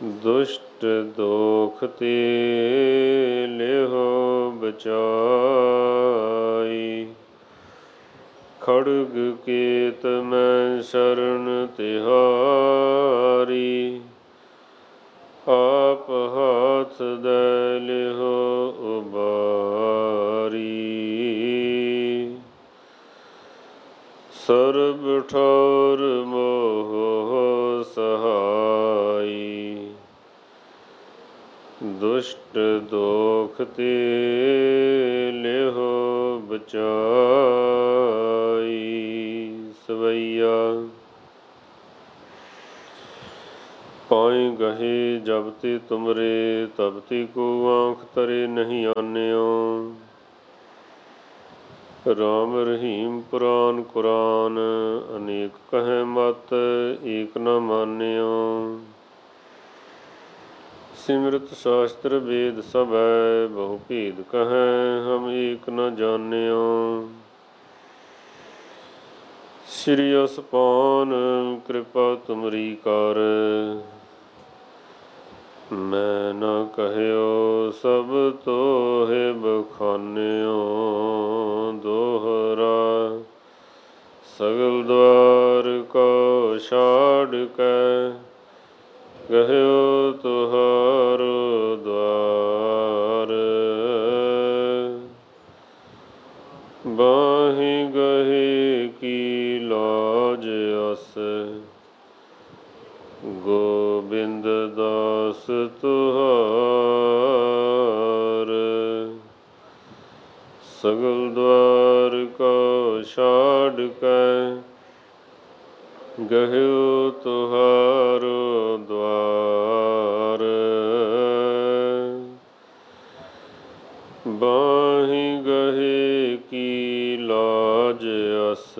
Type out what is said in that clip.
ਦੁਸ਼ਟ ਦੋਖ ਤੇ ਲਿਹੋ ਬਚਾਈ। ਖੜਗ ਕੇਤ ਮੈਂ ਸ਼ਰਨ ਤਿਹਾਰੀ। ਆਪ ਹਾਥ ਦੇ ਲਿਹੋ ਉਬਾਰੀ। ਸਰਬ ਠੌਰ ਮੋਹ ਸਹਾਈ। ਦੁਸ਼ਟ ਦੋਖ ਤੇ ਲਿਹੋ ਬਚਾਈ। ਸਵਈਆ। ਪਾਏ ਗਹੇ ਜਬ ਤੇ ਤੁਮਰੇ ਤਬ ਤੇ ਕੋ ਆਂਖ ਤਰੇ ਨਹੀਂ ਆਨਿਓ। ਰਾਮ ਰਹੀਮ ਪੁਰਾਨ ਕੁਰਾਨ ਅਨੇਕ ਕਹੈ ਮਤ ਏਕ ਨ ਮਾਨਿਓ। ਸਿਮਰਤ ਸ਼ਾਸਤਰ ਵੇਦ ਸਭੈ ਬਹੁ ਭੇਦ ਕਹੈ ਹਮ ਏਕ ਨ ਜਾਨਿਓ। ਸ੍ਰੀ ਅਸਪਾਨ ਕਿਰਪਾ ਤੁਮਰੀ ਕਰ ਮੈਂ ਨ ਕਹਿਓ ਸਭ ਤੋਹਿ ਬਖਾਨਿਓ। ਦੋਹਰਾ ਸਗਲ ਦੁਆਰ ਕੋ ਛਾੜ ਕੇ ਗਹਿਓ ਤੁਹਾਰੋ ਦੁਆਰ। ਬਾਹੀ ਗਹੇ ਕੀ ਲਾਜ ਅਸ ਗੋਬਿੰਦ ਦਾਸ ਤੁਹਾਰ। ਸਗਲ ਦੁਆਰ ਕੋ ਛਾੜ ਕੇ ਗਹਿਓ ਤੁਹਾਰੋ ਦੁਆਰ। ਬਾਹੀ ਗਹੇ ਕੀ ਲਾਜ ਅਸ